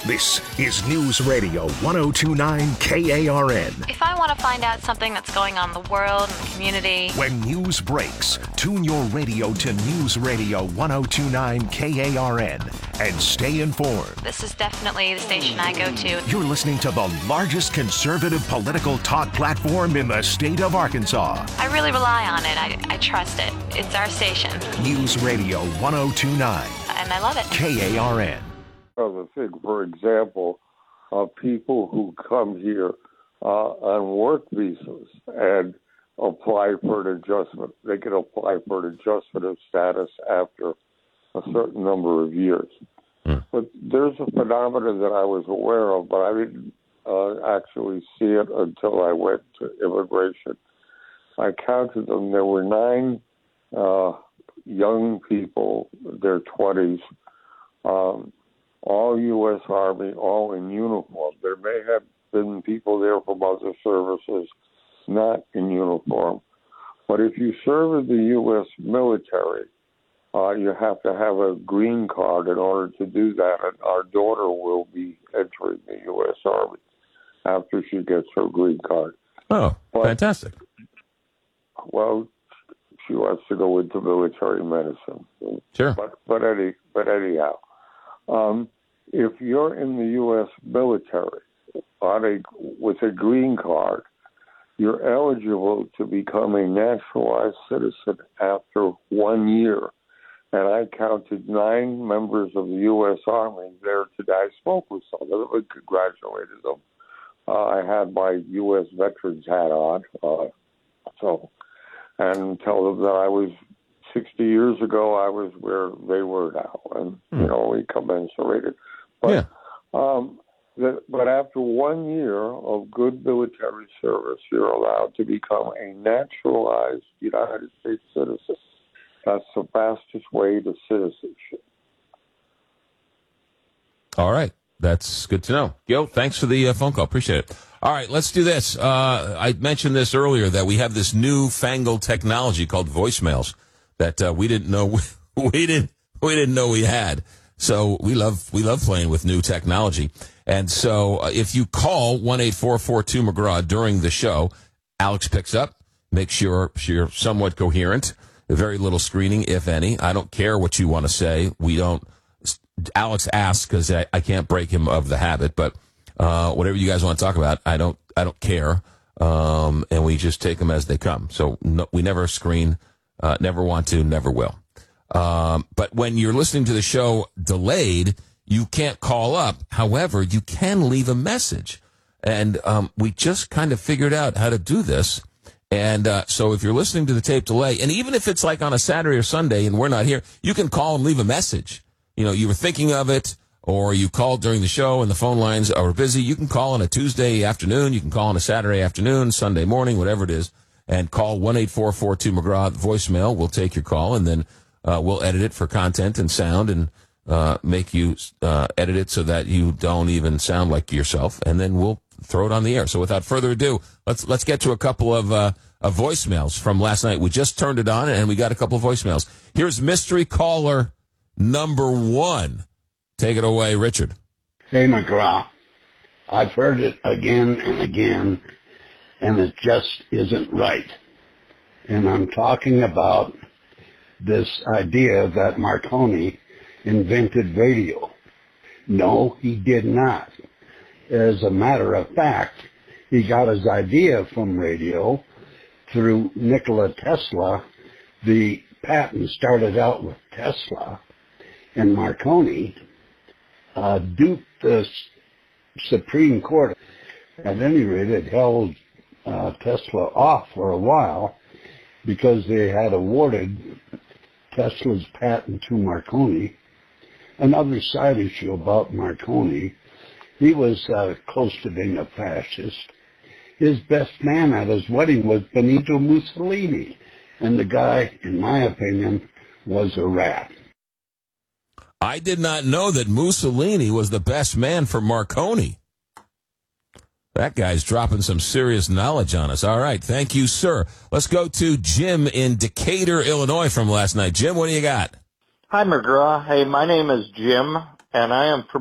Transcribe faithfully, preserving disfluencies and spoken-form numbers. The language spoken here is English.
This is News Radio ten twenty-nine K A R N. If I want to find out something that's going on in the world and the community. When news breaks, tune your radio to News Radio ten twenty-nine K A R N and stay informed. This is definitely the station I go to. You're listening to the largest conservative political talk platform in the state of Arkansas. I really rely on it. I, I trust it. It's our station. News Radio ten twenty-nine. And I love it. K A R N. Other thing, for example, uh, people who come here uh, on work visas and apply for an adjustment. They can apply for an adjustment of status after a certain number of years. Mm. But there's a phenomenon that I was aware of, but I didn't uh, actually see it until I went to immigration. I counted them. There were nine uh, young people, their twenties, um, all U S Army, all in uniform. There may have been people there from other services not in uniform. But if you serve in the U S military, uh, you have to have a green card in order to do that. And our daughter will be entering the U S Army after she gets her green card. Oh, but, fantastic. Well, she wants to go into military medicine. Sure. But, but, any, but anyhow. Um, if you're in the U S military on a, with a green card, you're eligible to become a naturalized citizen after one year. And I counted nine members of the U S Army there today. I spoke with some of them and congratulated them. Uh, I had my U S veterans hat on, uh, so and tell them that I was sixty years ago, I was where they were now, and, hmm. you know, we commensurated. But, yeah. um, the, but after one year of good military service, you're allowed to become a naturalized United States citizen. That's the fastest way to citizenship. All right. That's good to know. Gil, thanks for the uh, phone call. Appreciate it. All right, let's do this. Uh, I mentioned this earlier that we have this newfangled technology called voicemails that uh, we didn't know we didn't we didn't know we had. So we love we love playing with new technology. And so uh, if you call one eight four four two McGraw during the show, Alex picks up, makes sure you're somewhat coherent. Very little screening, if any. I don't care what you want to say. We don't. Alex asks because I, I can't break him of the habit, but uh, whatever you guys want to talk about, I don't I don't care. Um, and we just take them as they come. So no, we never screen. Uh, never want to, never will. Um, but when you're listening to the show delayed, you can't call up. However, you can leave a message. And um, we just kind of figured out how to do this. And uh, so if you're listening to the tape delay, and even if it's like on a Saturday or Sunday and we're not here, you can call and leave a message. You know, you were thinking of it, or you called during the show and the phone lines are busy. You can call on a Tuesday afternoon. You can call on a Saturday afternoon, Sunday morning, whatever it is. And call one eight four four two McGraw voicemail. We'll take your call, and then uh, we'll edit it for content and sound and uh, make you uh, edit it so that you don't even sound like yourself, and then we'll throw it on the air. So without further ado, let's let's get to a couple of, uh, of voicemails from last night. We just turned it on, and we got a couple of voicemails. Here's mystery caller number one. Take it away, Richard. Hey, McGraw. I've heard it again and again, and it just isn't right. And I'm talking about this idea that Marconi invented radio. No, he did not. As a matter of fact, he got his idea from radio through Nikola Tesla. The patent started out with Tesla, and Marconi uh, duped the Supreme Court. At any rate, it held uh, Tesla off for a while because they had awarded Tesla's patent to Marconi. Another side issue about Marconi, he was uh, close to being a fascist. His best man at his wedding was Benito Mussolini, and the guy, in my opinion, was a rat. I did not know that Mussolini was the best man for Marconi. That guy's dropping some serious knowledge on us. All right, thank you, sir. Let's go to Jim in Decatur, Illinois from last night. Jim, what do you got? Hi, McGraw. Hey, my name is Jim, and I am